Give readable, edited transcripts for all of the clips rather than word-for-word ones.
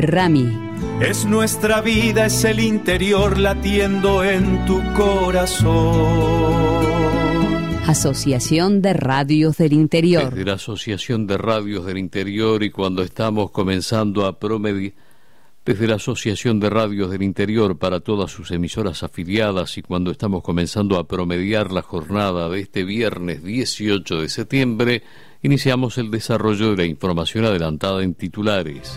Rami. Es nuestra vida, es el interior latiendo en tu corazón. Asociación de Radios del Interior. Desde la Asociación de Radios del Interior, y cuando estamos comenzando a promediar, desde la Asociación de Radios del Interior para todas sus emisoras afiliadas, y cuando estamos comenzando a promediar la jornada de este viernes 18 de septiembre, iniciamos el desarrollo de la información adelantada en titulares.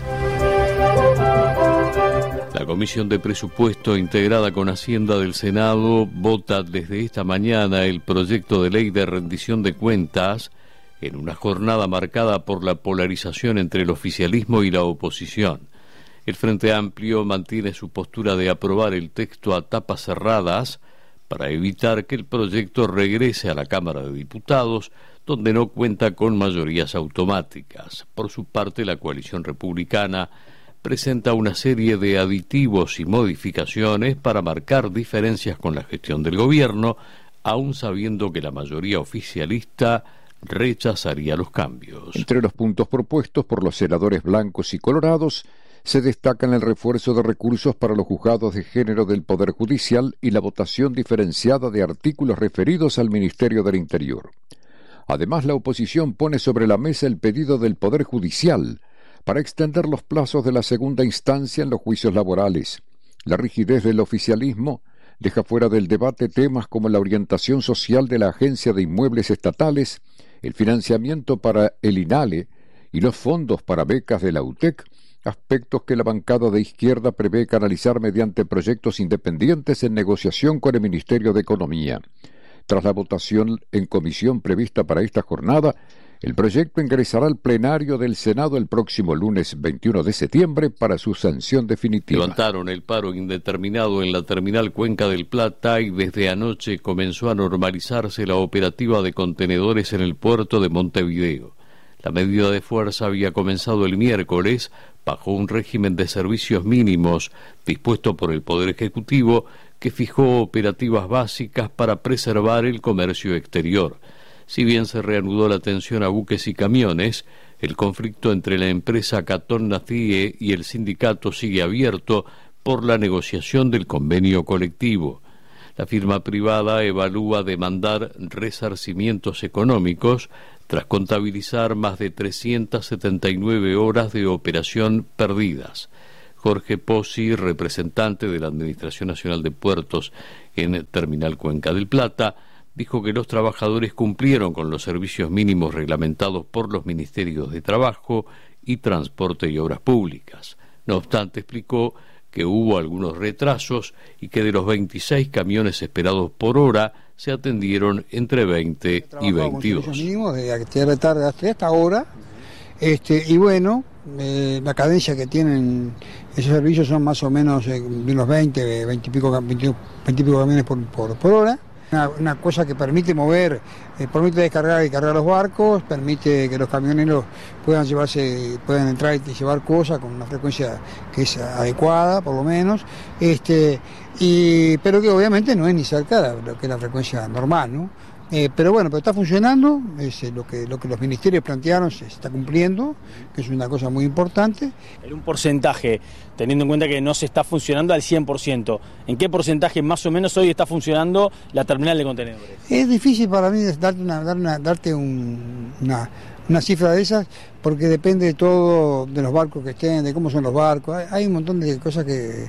La Comisión de Presupuesto, integrada con Hacienda del Senado, vota desde esta mañana el proyecto de ley de rendición de cuentas en una jornada marcada por la polarización entre el oficialismo y la oposición. El Frente Amplio mantiene su postura de aprobar el texto a tapas cerradas para evitar que el proyecto regrese a la Cámara de Diputados, donde no cuenta con mayorías automáticas. Por su parte, la coalición republicana presenta una serie de aditivos y modificaciones para marcar diferencias con la gestión del gobierno, aun sabiendo que la mayoría oficialista rechazaría los cambios. Entre los puntos propuestos por los senadores blancos y colorados se destacan el refuerzo de recursos para los juzgados de género del Poder Judicial y la votación diferenciada de artículos referidos al Ministerio del Interior. Además, la oposición pone sobre la mesa el pedido del Poder Judicial para extender los plazos de la segunda instancia en los juicios laborales. La rigidez del oficialismo deja fuera del debate temas como la orientación social de la Agencia de Inmuebles Estatales, el financiamiento para el INALE y los fondos para becas de la UTEC, aspectos que la bancada de izquierda prevé canalizar mediante proyectos independientes en negociación con el Ministerio de Economía. Tras la votación en comisión prevista para esta jornada, el proyecto ingresará al plenario del Senado el próximo lunes 21 de septiembre para su sanción definitiva. Levantaron el paro indeterminado en la terminal Cuenca del Plata y desde anoche comenzó a normalizarse la operativa de contenedores en el puerto de Montevideo. La medida de fuerza había comenzado el miércoles bajo un régimen de servicios mínimos dispuesto por el Poder Ejecutivo, que fijó operativas básicas para preservar el comercio exterior. Si bien se reanudó la atención a buques y camiones, el conflicto entre la empresa Catón Nacie y el sindicato sigue abierto por la negociación del convenio colectivo. La firma privada evalúa demandar resarcimientos económicos tras contabilizar más de 379 horas de operación perdidas. Jorge Pozzi, representante de la Administración Nacional de Puertos en Terminal Cuenca del Plata, dijo que los trabajadores cumplieron con los servicios mínimos reglamentados por los Ministerios de Trabajo y Transporte y Obras Públicas. No obstante, explicó que hubo algunos retrasos y que de los 26 camiones esperados por hora se atendieron entre 20 y 22. Mínimos de tarde hasta ahora, y bueno, la cadencia que tienen esos servicios son más o menos de unos 20 y pico camiones por hora. Una cosa que permite mover, permite descargar y cargar los barcos, permite que los camioneros puedan entrar y llevar cosas con una frecuencia que es adecuada, por lo menos, pero que obviamente no es ni cerca de lo que es la frecuencia normal, ¿no? Pero está funcionando, lo que los ministerios plantearon se está cumpliendo, que es una cosa muy importante. En un porcentaje, teniendo en cuenta que no se está funcionando al 100%, ¿en qué porcentaje más o menos hoy está funcionando la terminal de contenedores? Es difícil para mí darte una cifra de esas, porque depende de todo, de los barcos que estén, de cómo son los barcos. Hay un montón de cosas que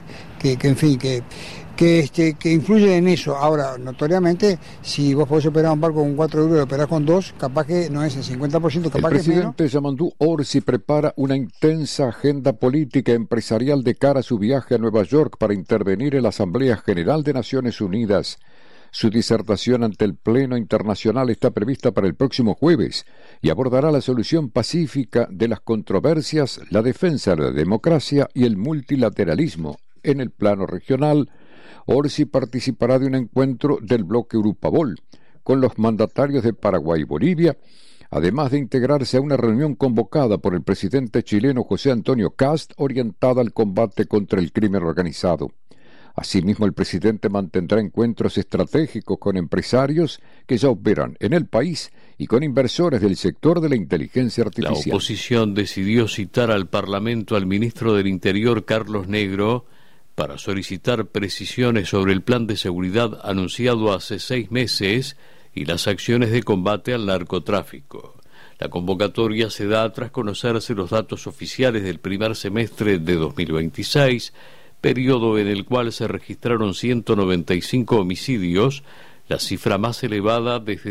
influyen en eso. Ahora, notoriamente, si vos podés operar un barco con 4 euros y operás con 2, capaz que no es el 50%, capaz que es menos. El presidente Yamandú Orsi prepara una intensa agenda política empresarial de cara a su viaje a Nueva York para intervenir en la Asamblea General de Naciones Unidas. Su disertación ante el Pleno Internacional está prevista para el próximo jueves y abordará la solución pacífica de las controversias, la defensa de la democracia y el multilateralismo en el plano regional. Orsi participará de un encuentro del bloque Europabol con los mandatarios de Paraguay y Bolivia, además de integrarse a una reunión convocada por el presidente chileno José Antonio Kast orientada al combate contra el crimen organizado. Asimismo, el presidente mantendrá encuentros estratégicos con empresarios que ya operan en el país y con inversores del sector de la inteligencia artificial. La oposición decidió citar al Parlamento al ministro del Interior, Carlos Negro, para solicitar precisiones sobre el plan de seguridad anunciado hace 6 meses y las acciones de combate al narcotráfico. La convocatoria se da tras conocerse los datos oficiales del primer semestre de 2026, periodo en el cual se registraron 195 homicidios, la cifra más elevada desde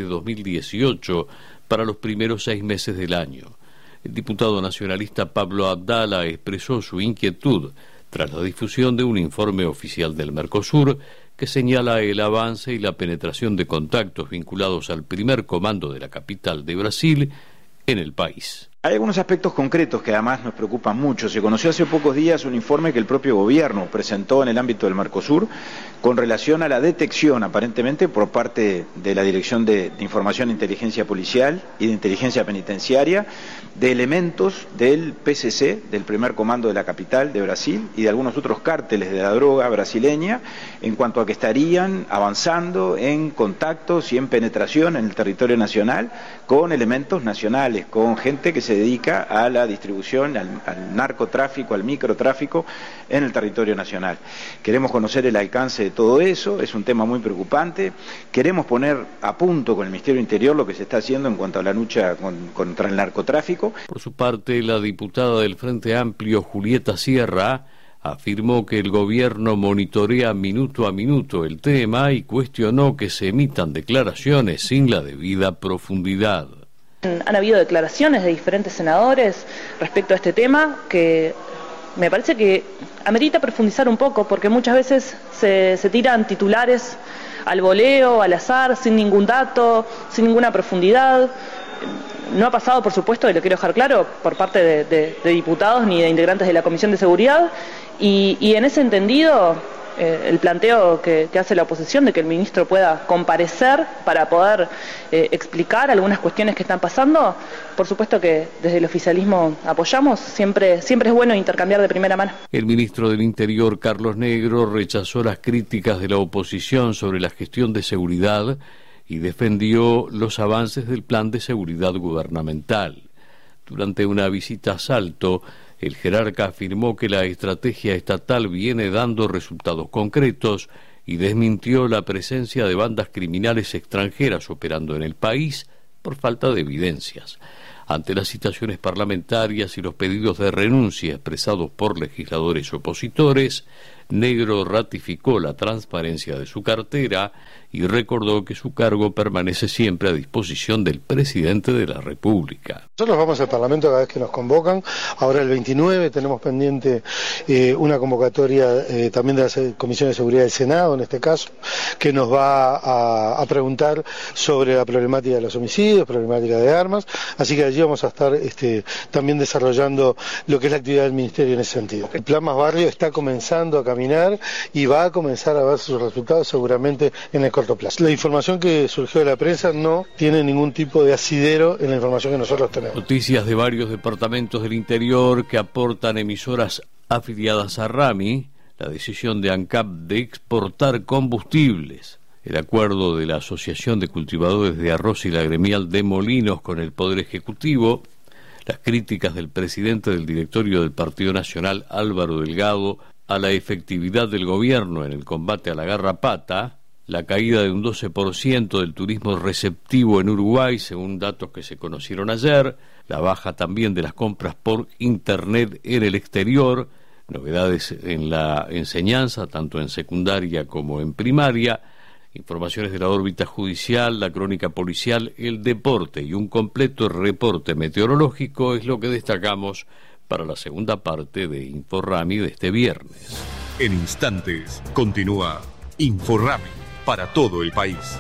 2018 para los primeros 6 meses del año. El diputado nacionalista Pablo Abdala expresó su inquietud tras la difusión de un informe oficial del Mercosur que señala el avance y la penetración de contactos vinculados al primer comando de la capital de Brasil en el país. Hay algunos aspectos concretos que además nos preocupan mucho. Se conoció hace pocos días un informe que el propio gobierno presentó en el ámbito del Mercosur con relación a la detección, aparentemente por parte de la Dirección de Información e Inteligencia Policial y de Inteligencia Penitenciaria, de elementos del PCC, del primer comando de la capital de Brasil, y de algunos otros cárteles de la droga brasileña, en cuanto a que estarían avanzando en contactos y en penetración en el territorio nacional con elementos nacionales, con gente que se dedica a la distribución, al narcotráfico, al microtráfico en el territorio nacional. Queremos conocer el alcance de todo eso, es un tema muy preocupante. Queremos poner a punto con el Ministerio del Interior lo que se está haciendo en cuanto a la lucha contra el narcotráfico. Por su parte, la diputada del Frente Amplio, Julieta Sierra, afirmó que el gobierno monitorea minuto a minuto el tema y cuestionó que se emitan declaraciones sin la debida profundidad. Han habido declaraciones de diferentes senadores respecto a este tema que me parece que amerita profundizar un poco, porque muchas veces se tiran titulares al voleo, al azar, sin ningún dato, sin ninguna profundidad. No ha pasado, por supuesto, y lo quiero dejar claro, por parte de diputados ni de integrantes de la Comisión de Seguridad, y en ese entendido el planteo que hace la oposición de que el ministro pueda comparecer para poder explicar algunas cuestiones que están pasando, por supuesto que desde el oficialismo apoyamos, siempre es bueno intercambiar de primera mano. El ministro del Interior, Carlos Negro, rechazó las críticas de la oposición sobre la gestión de seguridad y defendió los avances del plan de seguridad gubernamental. Durante una visita a Salto, el jerarca afirmó que la estrategia estatal viene dando resultados concretos y desmintió la presencia de bandas criminales extranjeras operando en el país por falta de evidencias. Ante las citaciones parlamentarias y los pedidos de renuncia expresados por legisladores opositores, Negro ratificó la transparencia de su cartera y recordó que su cargo permanece siempre a disposición del presidente de la República. Nosotros vamos al Parlamento cada vez que nos convocan. Ahora el 29 tenemos pendiente una convocatoria también de la Comisión de Seguridad del Senado, en este caso, que nos va a preguntar sobre la problemática de los homicidios, problemática de armas. Así que allí vamos a estar también desarrollando lo que es la actividad del Ministerio en ese sentido. El Plan Más Barrio está comenzando a caminar y va a comenzar a ver sus resultados seguramente en el corto plazo. La información que surgió de la prensa no tiene ningún tipo de asidero en la información que nosotros tenemos. Noticias de varios departamentos del interior que aportan emisoras afiliadas a Rami, la decisión de ANCAP de exportar combustibles, el acuerdo de la Asociación de Cultivadores de Arroz y la gremial de Molinos con el Poder Ejecutivo, las críticas del presidente del directorio del Partido Nacional, Álvaro Delgado, a la efectividad del gobierno en el combate a la garrapata, la caída de un 12% del turismo receptivo en Uruguay, según datos que se conocieron ayer, la baja también de las compras por Internet en el exterior, novedades en la enseñanza, tanto en secundaria como en primaria, informaciones de la órbita judicial, la crónica policial, el deporte y un completo reporte meteorológico es lo que destacamos para la segunda parte de InfoRami de este viernes. En instantes continúa InfoRami para todo el país.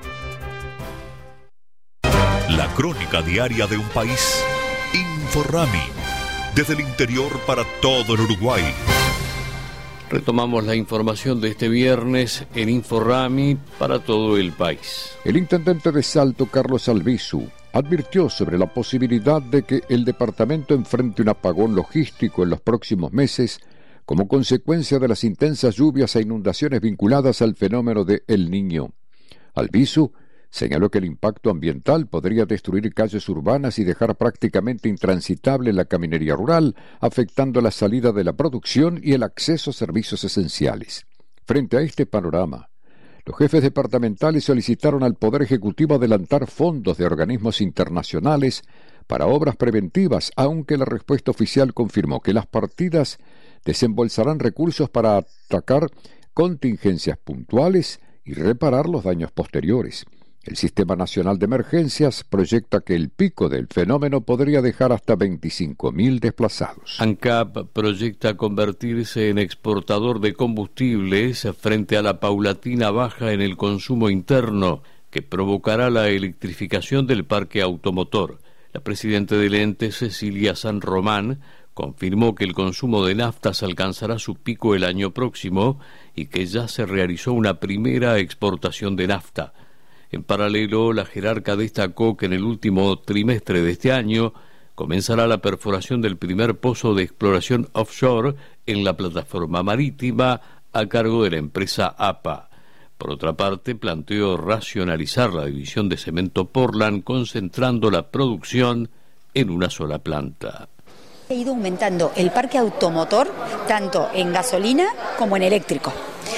La crónica diaria de un país. InfoRami. Desde el interior para todo el Uruguay. Retomamos la información de este viernes en InfoRami para todo el país. El intendente de Salto, Carlos Albizu, advirtió sobre la posibilidad de que el departamento enfrente un apagón logístico en los próximos meses como consecuencia de las intensas lluvias e inundaciones vinculadas al fenómeno de El Niño. Albizu señaló que el impacto ambiental podría destruir calles urbanas y dejar prácticamente intransitable la caminería rural, afectando la salida de la producción y el acceso a servicios esenciales. Frente a este panorama, los jefes departamentales solicitaron al Poder Ejecutivo adelantar fondos de organismos internacionales para obras preventivas, aunque la respuesta oficial confirmó que las partidas desembolsarán recursos para atacar contingencias puntuales y reparar los daños posteriores. El Sistema Nacional de Emergencias proyecta que el pico del fenómeno podría dejar hasta 25.000 desplazados. ANCAP proyecta convertirse en exportador de combustibles frente a la paulatina baja en el consumo interno que provocará la electrificación del parque automotor. La presidenta del ente, Cecilia San Román, confirmó que el consumo de naftas alcanzará su pico el año próximo y que ya se realizó una primera exportación de nafta. En paralelo, la jerarca destacó que en el último trimestre de este año comenzará la perforación del primer pozo de exploración offshore en la plataforma marítima a cargo de la empresa APA. Por otra parte, planteó racionalizar la división de cemento Portland, concentrando la producción en una sola planta. Ha ido aumentando el parque automotor tanto en gasolina como en eléctrico.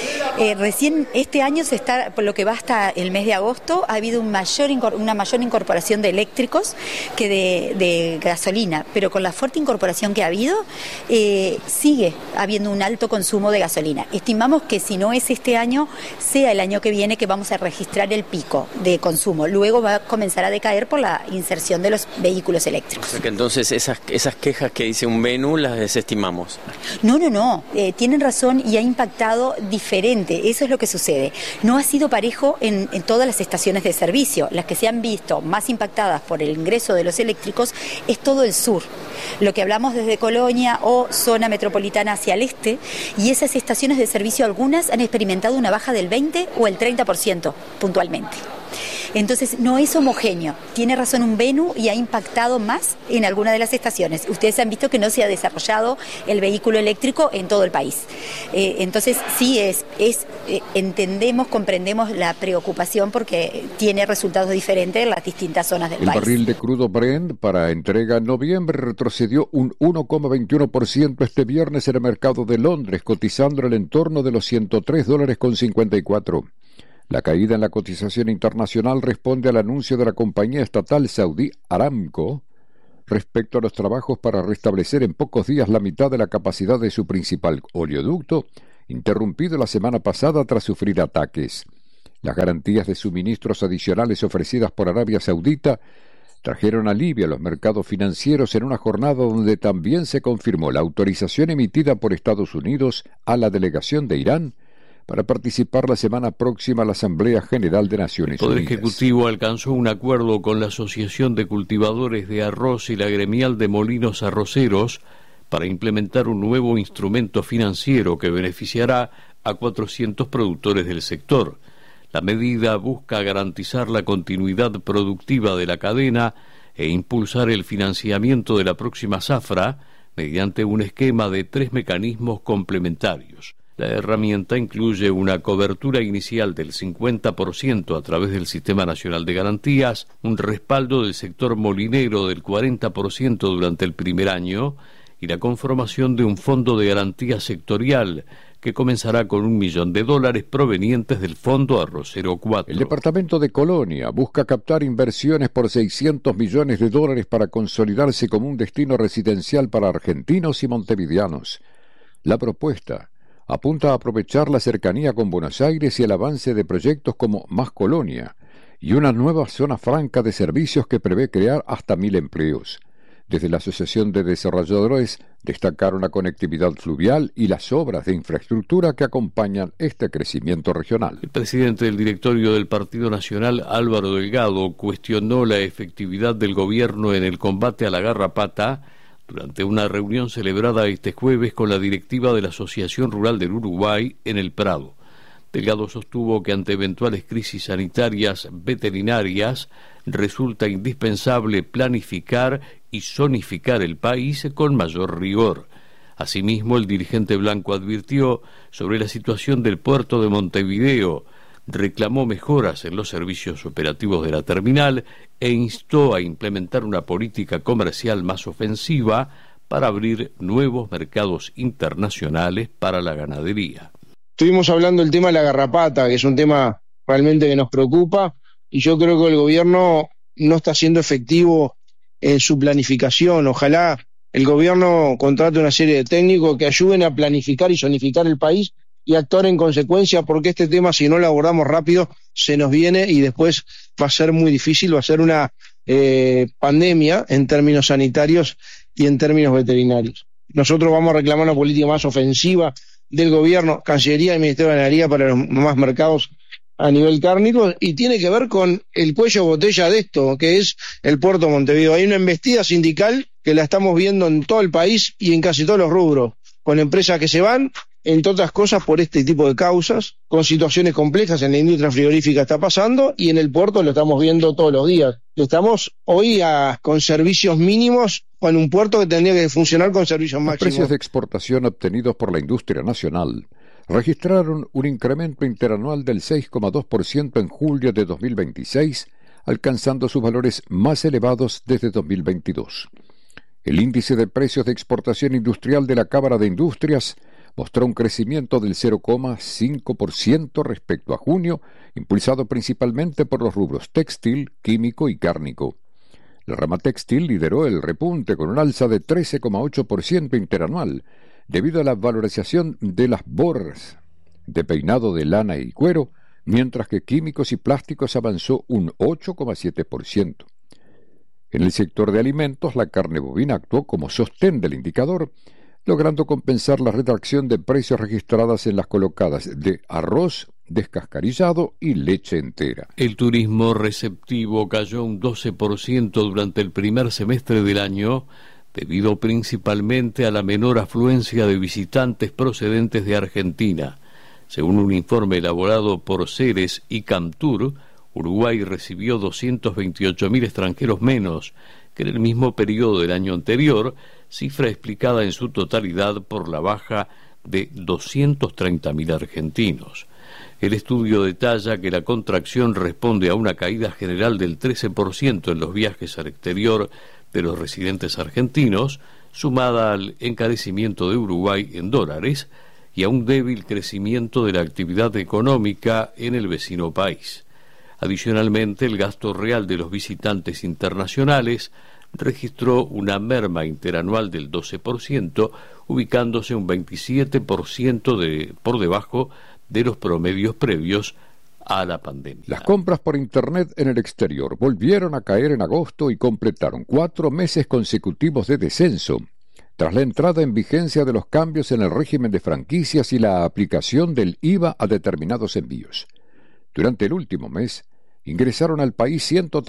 Recién este año por lo que va hasta el mes de agosto, ha habido una mayor incorporación de eléctricos que de gasolina, pero con la fuerte incorporación que ha habido, sigue habiendo un alto consumo de gasolina. Estimamos que si no es este año, sea el año que viene que vamos a registrar el pico de consumo. Luego va a comenzar a decaer por la inserción de los vehículos eléctricos. O sea que entonces esas quejas que dice un Venus las desestimamos. No, tienen razón y ha impactado diferente. Eso es lo que sucede. No ha sido parejo en todas las estaciones de servicio. Las que se han visto más impactadas por el ingreso de los eléctricos es todo el sur. Lo que hablamos desde Colonia o zona metropolitana hacia el este, y esas estaciones de servicio algunas han experimentado una baja del 20 o el 30% puntualmente. Entonces no es homogéneo. Tiene razón un Venu y ha impactado más en alguna de las estaciones. Ustedes han visto que no se ha desarrollado el vehículo eléctrico en todo el país. Entonces sí entendemos, comprendemos la preocupación porque tiene resultados diferentes en las distintas zonas del país. El barril de crudo Brent para entrega en noviembre retrocedió un 1,21% este viernes en el mercado de Londres, cotizando en el entorno de los $103,54. La caída en la cotización internacional responde al anuncio de la compañía estatal saudí Aramco respecto a los trabajos para restablecer en pocos días la mitad de la capacidad de su principal oleoducto, interrumpido la semana pasada tras sufrir ataques. Las garantías de suministros adicionales ofrecidas por Arabia Saudita trajeron alivio a los mercados financieros en una jornada donde también se confirmó la autorización emitida por Estados Unidos a la delegación de Irán para participar la semana próxima a la Asamblea General de Naciones Unidas. El Poder Ejecutivo alcanzó un acuerdo con la Asociación de Cultivadores de Arroz y la Gremial de Molinos Arroceros para implementar un nuevo instrumento financiero que beneficiará a 400 productores del sector. La medida busca garantizar la continuidad productiva de la cadena e impulsar el financiamiento de la próxima zafra mediante un esquema de 3 mecanismos complementarios. La herramienta incluye una cobertura inicial del 50% a través del Sistema Nacional de Garantías, un respaldo del sector molinero del 40% durante el primer año y la conformación de un fondo de garantía sectorial que comenzará con $1 millón provenientes del Fondo Arrocero 4. El departamento de Colonia busca captar inversiones por $600 millones para consolidarse como un destino residencial para argentinos y montevideanos. La propuesta apunta a aprovechar la cercanía con Buenos Aires y el avance de proyectos como Más Colonia y una nueva zona franca de servicios que prevé crear hasta 1.000 empleos. Desde la Asociación de Desarrolladores destacaron la conectividad fluvial y las obras de infraestructura que acompañan este crecimiento regional. El presidente del directorio del Partido Nacional, Álvaro Delgado, cuestionó la efectividad del gobierno en el combate a la garrapata durante una reunión celebrada este jueves con la directiva de la Asociación Rural del Uruguay en el Prado. Delgado sostuvo que ante eventuales crisis sanitarias veterinarias resulta indispensable planificar y zonificar el país con mayor rigor. Asimismo, el dirigente blanco advirtió sobre la situación del puerto de Montevideo, reclamó mejoras en los servicios operativos de la terminal e instó a implementar una política comercial más ofensiva para abrir nuevos mercados internacionales para la ganadería. Estuvimos hablando del tema de la garrapata, que es un tema realmente que nos preocupa, y yo creo que el gobierno no está siendo efectivo en su planificación. Ojalá el gobierno contrate una serie de técnicos que ayuden a planificar y zonificar el país y actuar en consecuencia, porque este tema, si no lo abordamos rápido, se nos viene y después va a ser muy difícil, va a ser una pandemia en términos sanitarios y en términos veterinarios. Nosotros vamos a reclamar una política más ofensiva del gobierno, Cancillería y Ministerio de Ganadería para los más mercados a nivel cárnico, y tiene que ver con el cuello de botella de esto, que es el puerto de Montevideo. Hay una embestida sindical que la estamos viendo en todo el país y en casi todos los rubros, con empresas que se van, entre otras cosas por este tipo de causas, con situaciones complejas en la industria frigorífica está pasando, y en el puerto lo estamos viendo todos los días. Estamos hoy con servicios mínimos, con un puerto que tendría que funcionar con servicios máximos. Los precios de exportación obtenidos por la industria nacional registraron un incremento interanual del 6,2% en julio de 2026, alcanzando sus valores más elevados desde 2022. El índice de precios de exportación industrial de la Cámara de Industrias mostró un crecimiento del 0,5% respecto a junio, impulsado principalmente por los rubros textil, químico y cárnico. La rama textil lideró el repunte con un alza de 13,8% interanual, debido a la valorización de las borras de peinado de lana y cuero, mientras que químicos y plásticos avanzó un 8,7%. En el sector de alimentos, la carne bovina actuó como sostén del indicador, logrando compensar la retracción de precios registradas en las colocadas de arroz descascarillado y leche entera. El turismo receptivo cayó un 12% durante el primer semestre del año, debido principalmente a la menor afluencia de visitantes procedentes de Argentina. Según un informe elaborado por Ceres y Camtur, Uruguay recibió 228.000 extranjeros menos que en el mismo periodo del año anterior, cifra explicada en su totalidad por la baja de 230.000 argentinos. El estudio detalla que la contracción responde a una caída general del 13% en los viajes al exterior de los residentes argentinos, sumada al encarecimiento de Uruguay en dólares y a un débil crecimiento de la actividad económica en el vecino país. Adicionalmente, el gasto real de los visitantes internacionales registró una merma interanual del 12%, ubicándose un 27% por debajo de los promedios previos a la pandemia. Las compras por Internet en el exterior volvieron a caer en agosto y completaron 4 meses consecutivos de descenso, tras la entrada en vigencia de los cambios en el régimen de franquicias y la aplicación del IVA a determinados envíos. Durante el último mes, ingresaron al país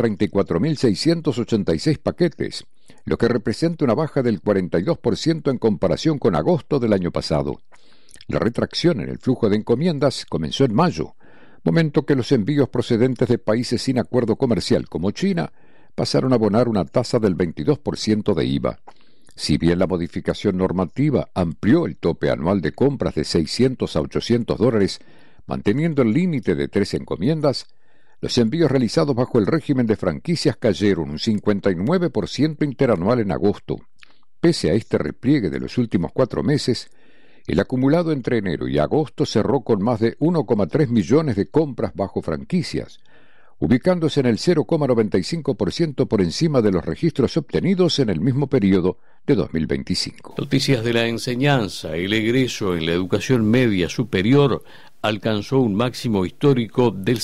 134.686 paquetes, lo que representa una baja del 42% en comparación con agosto del año pasado. La retracción en el flujo de encomiendas comenzó en mayo, momento que los envíos procedentes de países sin acuerdo comercial como China pasaron a abonar una tasa del 22% de IVA. Si bien la modificación normativa amplió el tope anual de compras de $600 a $800, manteniendo el límite de 3 encomiendas, los envíos realizados bajo el régimen de franquicias cayeron un 59% interanual en agosto. Pese a este repliegue de los últimos 4 meses, el acumulado entre enero y agosto cerró con más de 1,3 millones de compras bajo franquicias, ubicándose en el 0,95% por encima de los registros obtenidos en el mismo periodo de 2025. Noticias de la enseñanza. El egreso en la educación media superior alcanzó un máximo histórico del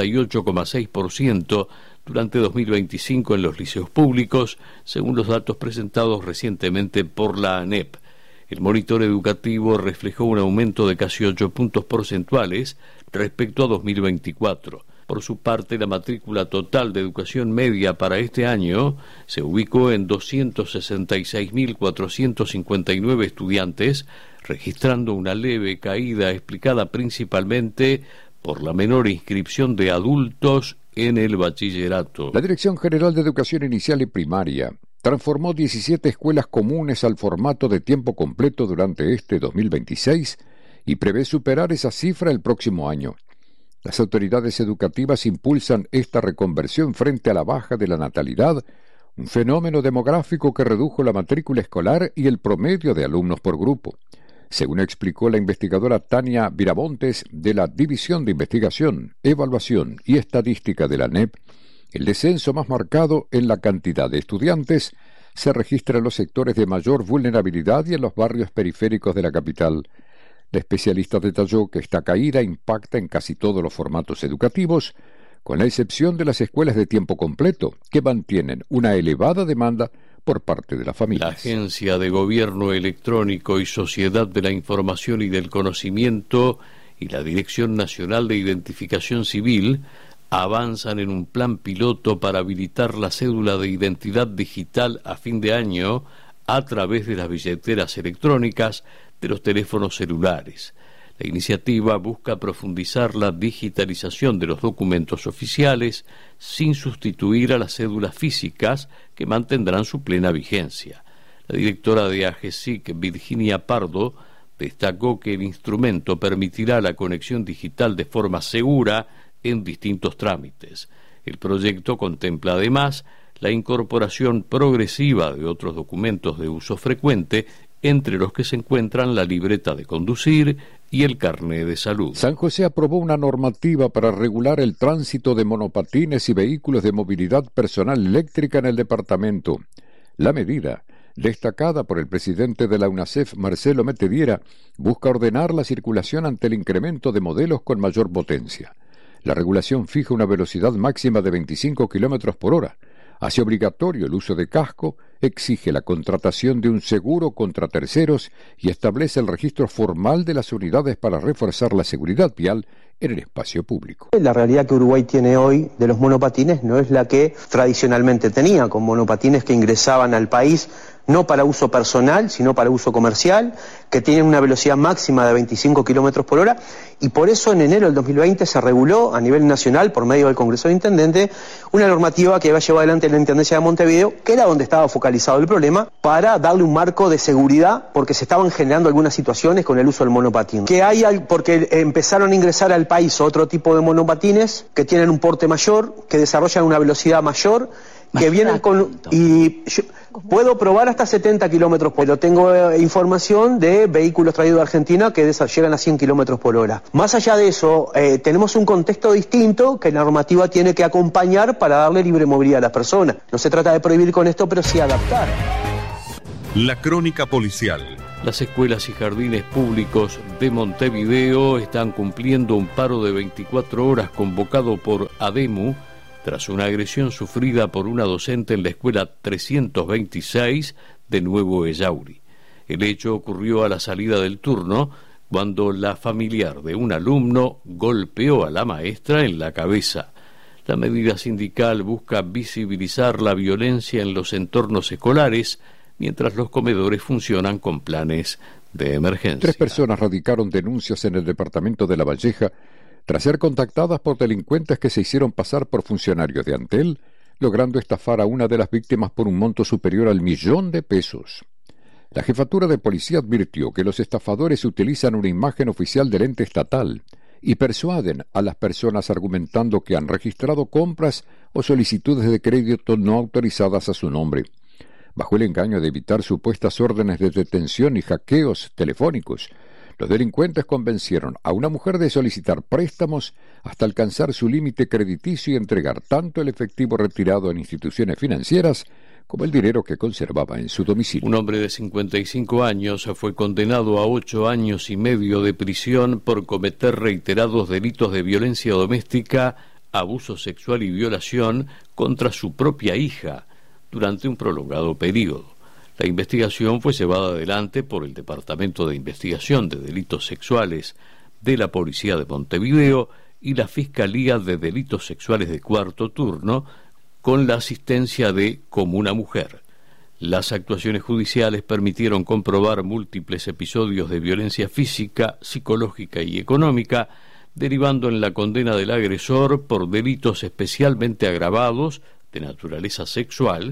68,6% durante 2025 en los liceos públicos, según los datos presentados recientemente por la ANEP. El monitor educativo reflejó un aumento de casi 8 puntos porcentuales respecto a 2024. Por su parte, la matrícula total de educación media para este año se ubicó en 266.459 estudiantes, registrando una leve caída explicada principalmente por la menor inscripción de adultos en el bachillerato. La Dirección General de Educación Inicial y Primaria transformó 17 escuelas comunes al formato de tiempo completo durante este 2026 y prevé superar esa cifra el próximo año. Las autoridades educativas impulsan esta reconversión frente a la baja de la natalidad, un fenómeno demográfico que redujo la matrícula escolar y el promedio de alumnos por grupo. Según explicó la investigadora Tania Viramontes de la División de Investigación, Evaluación y Estadística de la ANEP, el descenso más marcado en la cantidad de estudiantes se registra en los sectores de mayor vulnerabilidad y en los barrios periféricos de la capital. La especialista detalló que esta caída impacta en casi todos los formatos educativos, con la excepción de las escuelas de tiempo completo, que mantienen una elevada demanda por parte de las familias. La Agencia de Gobierno Electrónico y Sociedad de la Información y del Conocimiento y la Dirección Nacional de Identificación Civil avanzan en un plan piloto para habilitar la cédula de identidad digital a fin de año a través de las billeteras electrónicas de los teléfonos celulares. La iniciativa busca profundizar la digitalización de los documentos oficiales sin sustituir a las cédulas físicas que mantendrán su plena vigencia. La directora de AGESIC, Virginia Pardo, destacó que el instrumento permitirá la conexión digital de forma segura en distintos trámites. El proyecto contempla además la incorporación progresiva de otros documentos de uso frecuente, entre los que se encuentran la libreta de conducir y el carné de salud. San José aprobó una normativa para regular el tránsito de monopatines y vehículos de movilidad personal eléctrica en el departamento. La medida, destacada por el presidente de la UNACEF, Marcelo Metediera, busca ordenar la circulación ante el incremento de modelos con mayor potencia. La regulación fija una velocidad máxima de 25 km por hora, hace obligatorio el uso de casco, exige la contratación de un seguro contra terceros y establece el registro formal de las unidades para reforzar la seguridad vial en el espacio público. La realidad que Uruguay tiene hoy de los monopatines no es la que tradicionalmente tenía, con monopatines que ingresaban al país no para uso personal, sino para uso comercial, que tienen una velocidad máxima de 25 km por hora, y por eso en enero del 2020 se reguló a nivel nacional, por medio del Congreso de Intendentes, una normativa que había llevado adelante la Intendencia de Montevideo, que era donde estaba focalizado el problema, para darle un marco de seguridad, porque se estaban generando algunas situaciones con el uso del monopatín. Que hay, porque empezaron a ingresar al país otro tipo de monopatines que tienen un porte mayor, que desarrollan una velocidad mayor, que vienen con... y yo puedo probar hasta 70 kilómetros, pero tengo información de vehículos traídos de Argentina que llegan a 100 kilómetros por hora. Más allá de eso, tenemos un contexto distinto que la normativa tiene que acompañar para darle libre movilidad a las personas. No se trata de prohibir con esto, pero sí adaptar. La crónica policial. Las escuelas y jardines públicos de Montevideo están cumpliendo un paro de 24 horas convocado por ADEMU tras una agresión sufrida por una docente en la escuela 326 de Nuevo Ellauri. El hecho ocurrió a la salida del turno, cuando la familiar de un alumno golpeó a la maestra en la cabeza. La medida sindical busca visibilizar la violencia en los entornos escolares, mientras los comedores funcionan con planes de emergencia. 3 personas radicaron denuncias en el departamento de La Valleja tras ser contactadas por delincuentes que se hicieron pasar por funcionarios de Antel, logrando estafar a una de las víctimas por un monto superior al $1.000.000. La jefatura de policía advirtió que los estafadores utilizan una imagen oficial del ente estatal y persuaden a las personas argumentando que han registrado compras o solicitudes de crédito no autorizadas a su nombre, bajo el engaño de evitar supuestas órdenes de detención y hackeos telefónicos. Los delincuentes convencieron a una mujer de solicitar préstamos hasta alcanzar su límite crediticio y entregar tanto el efectivo retirado en instituciones financieras como el dinero que conservaba en su domicilio. Un hombre de 55 años fue condenado a 8 años y medio de prisión por cometer reiterados delitos de violencia doméstica, abuso sexual y violación contra su propia hija durante un prolongado periodo. La investigación fue llevada adelante por el Departamento de Investigación de Delitos Sexuales de la Policía de Montevideo y la Fiscalía de Delitos Sexuales de Cuarto Turno, con la asistencia de Como una Mujer. Las actuaciones judiciales permitieron comprobar múltiples episodios de violencia física, psicológica y económica, derivando en la condena del agresor por delitos especialmente agravados de naturaleza sexual,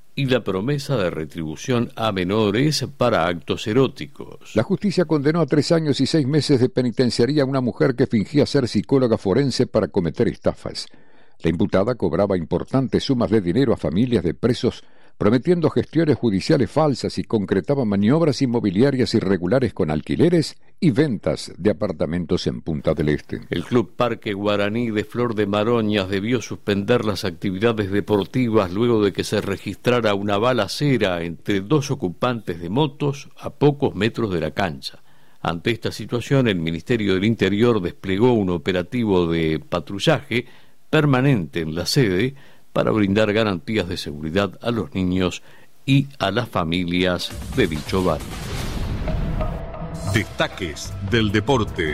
y la promesa de retribución a menores para actos eróticos. La justicia condenó a 3 años y 6 meses de penitenciaría a una mujer que fingía ser psicóloga forense para cometer estafas. La imputada cobraba importantes sumas de dinero a familias de presos, prometiendo gestiones judiciales falsas y concretaba maniobras inmobiliarias irregulares con alquileres y ventas de apartamentos en Punta del Este. El Club Parque Guaraní de Flor de Maroñas debió suspender las actividades deportivas luego de que se registrara una balacera entre 2 ocupantes de motos a pocos metros de la cancha. Ante esta situación, el Ministerio del Interior desplegó un operativo de patrullaje permanente en la sede para brindar garantías de seguridad a los niños y a las familias de dicho barrio. Destaques del deporte.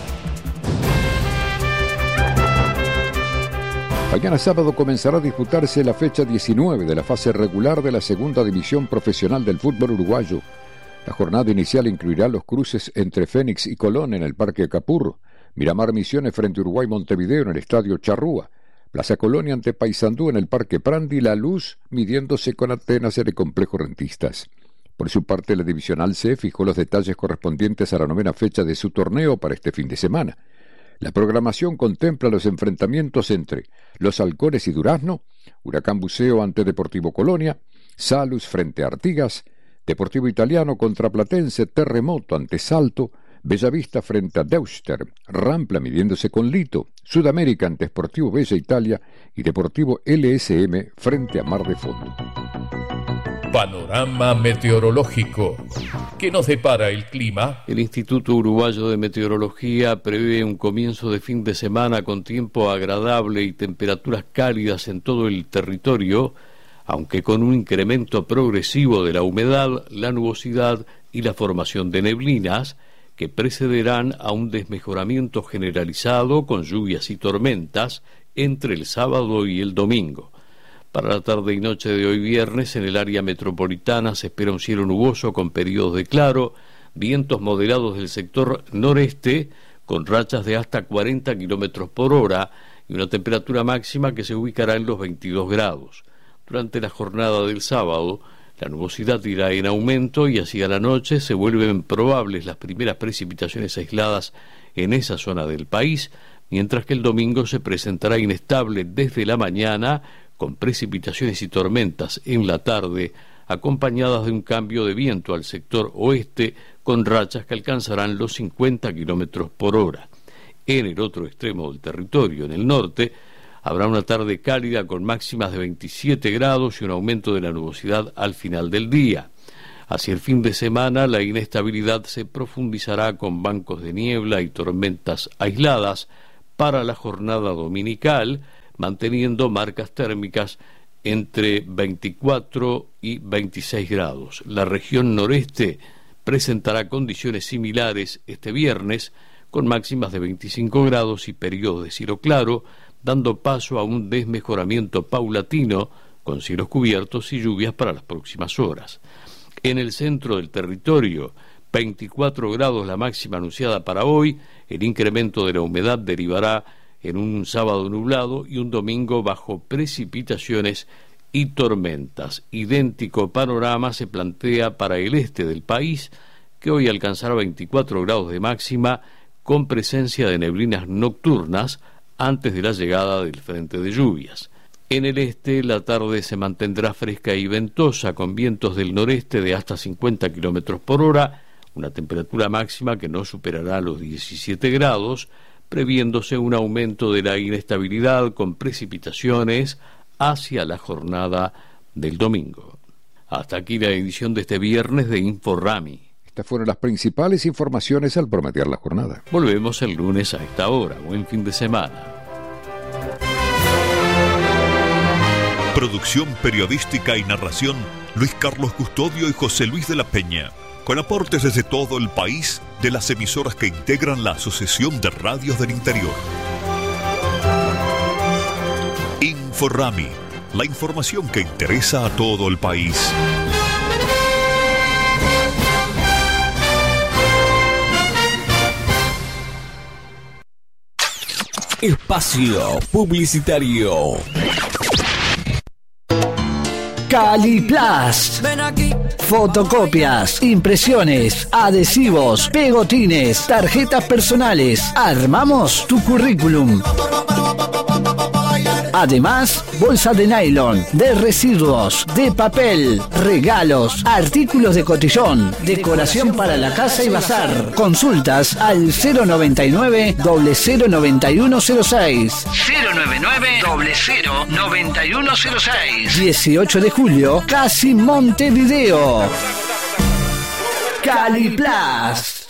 Mañana sábado comenzará a disputarse la fecha 19 de la fase regular de la Segunda División Profesional del Fútbol Uruguayo. La jornada inicial incluirá los cruces entre Fénix y Colón en el Parque Capurro, Miramar Misiones frente a Uruguay Montevideo en el Estadio Charrúa, Plaza Colonia ante Paysandú en el Parque Prandi, La Luz midiéndose con Atenas en el Complejo Rentistas. Por su parte, la Divisional C fijó los detalles correspondientes a la 9ª fecha de su torneo para este fin de semana. La programación contempla los enfrentamientos entre Los Halcones y Durazno, Huracán Buceo ante Deportivo Colonia, Salus frente a Artigas, Deportivo Italiano contra Platense, Terremoto ante Salto, Bellavista frente a Deuster, Rampla midiéndose con Lito, Sudamérica ante Sportivo Bella Italia y Deportivo LSM frente a Mar de Fondo. Panorama meteorológico. ¿Qué nos depara el clima? El Instituto Uruguayo de Meteorología prevé un comienzo de fin de semana con tiempo agradable y temperaturas cálidas en todo el territorio, aunque con un incremento progresivo de la humedad, la nubosidad y la formación de neblinas, que precederán a un desmejoramiento generalizado con lluvias y tormentas entre el sábado y el domingo. Para la tarde y noche de hoy viernes, en el área metropolitana se espera un cielo nuboso con periodos de claro, vientos moderados del sector noreste con rachas de hasta 40 kilómetros por hora y una temperatura máxima que se ubicará en los 22 grados. Durante la jornada del sábado, la nubosidad irá en aumento y hacia la noche se vuelven probables las primeras precipitaciones aisladas en esa zona del país, mientras que el domingo se presentará inestable desde la mañana, con precipitaciones y tormentas en la tarde, acompañadas de un cambio de viento al sector oeste, con rachas que alcanzarán los 50 kilómetros por hora. En el otro extremo del territorio, en el norte, habrá una tarde cálida con máximas de 27 grados y un aumento de la nubosidad al final del día. Hacia el fin de semana, la inestabilidad se profundizará con bancos de niebla y tormentas aisladas para la jornada dominical, manteniendo marcas térmicas entre 24 y 26 grados. La región noreste presentará condiciones similares este viernes, con máximas de 25 grados y periodos de cielo claro, dando paso a un desmejoramiento paulatino con cielos cubiertos y lluvias para las próximas horas. En el centro del territorio, 24 grados la máxima anunciada para hoy, el incremento de la humedad derivará en un sábado nublado y un domingo bajo precipitaciones y tormentas. Idéntico panorama se plantea para el este del país, que hoy alcanzará 24 grados de máxima con presencia de neblinas nocturnas antes de la llegada del frente de lluvias. En el este, la tarde se mantendrá fresca y ventosa, con vientos del noreste de hasta 50 kilómetros por hora, una temperatura máxima que no superará los 17 grados, previéndose un aumento de la inestabilidad con precipitaciones hacia la jornada del domingo. Hasta aquí la edición de este viernes de Inforrami. Estas fueron las principales informaciones al promediar la jornada. Volvemos el lunes a esta hora. Buen fin de semana. Producción periodística y narración, Luis Carlos Custodio y José Luis de la Peña. Con aportes desde todo el país de las emisoras que integran la Asociación de Radios del Interior. Inforrami, la información que interesa a todo el país. Espacio publicitario. Caliplast. Fotocopias, impresiones, adhesivos, pegotines, tarjetas personales. Armamos tu currículum. Además, bolsa de nylon, de residuos, de papel, regalos, artículos de cotillón, decoración para la casa y bazar. Consultas al 099-009106. 099-009106. 18 de julio, Casi Montevideo. Caliplast.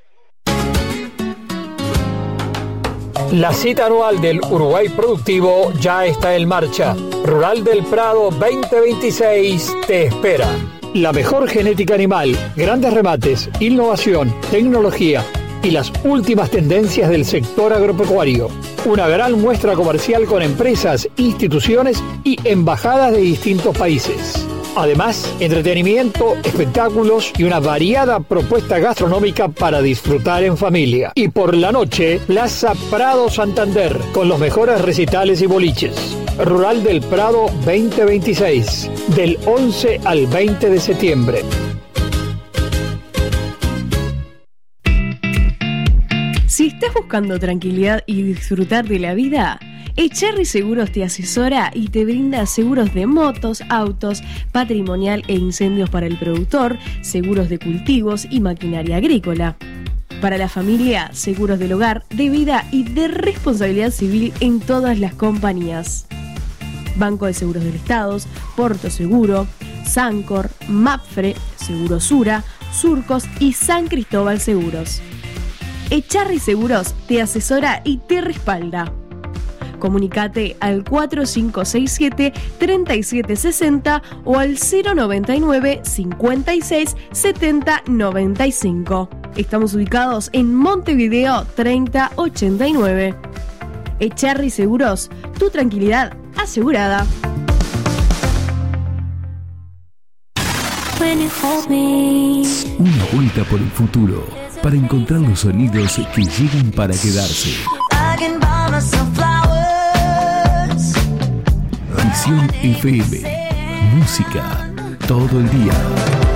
La cita anual del Uruguay Productivo ya está en marcha. Rural del Prado 2026 te espera. La mejor genética animal, grandes remates, innovación, tecnología y las últimas tendencias del sector agropecuario. Una gran muestra comercial con empresas, instituciones y embajadas de distintos países. Además, entretenimiento, espectáculos y una variada propuesta gastronómica para disfrutar en familia. Y por la noche, Plaza Prado Santander, con los mejores recitales y boliches. Rural del Prado 2026, del 11 al 20 de septiembre. Si estás buscando tranquilidad y disfrutar de la vida, Echarri Seguros te asesora y te brinda seguros de motos, autos, patrimonial e incendios para el productor, seguros de cultivos y maquinaria agrícola. Para la familia, seguros del hogar, de vida y de responsabilidad civil en todas las compañías. Banco de Seguros del Estado, Porto Seguro, Sancor, Mapfre, Segurosura, Surcos y San Cristóbal Seguros. Echarri Seguros te asesora y te respalda. Comunicate al 4567-3760 o al 099 56 70 95. Estamos ubicados en Montevideo 3089. Echarri Seguros, tu tranquilidad asegurada. Una vuelta por el futuro para encontrar los sonidos que llegan para quedarse. Visión FM. Música todo el día.